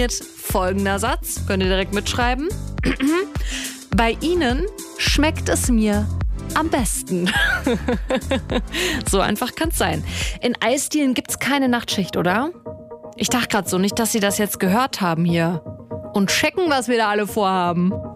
funktioniert folgender Satz. Könnt ihr direkt mitschreiben. Bei Ihnen schmeckt es mir am besten. So einfach kann's sein. In Eisdielen gibt's keine Nachtschicht, oder? Ich dachte gerade so, nicht, dass Sie das jetzt gehört haben hier. Und checken, was wir da alle vorhaben.